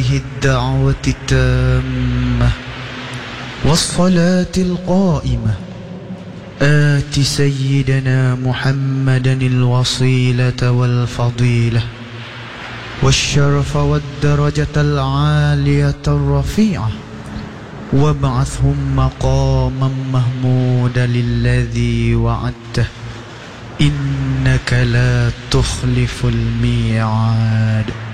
هذه الدعوة التامة والصلاة القائمة آت سيدنا محمدا الوصيلة والفضيلة والشرف والدرجة العالية الرفيعة وابعثهم مقاما محمودا الذي وعدته إنك لا تخلف الميعاد.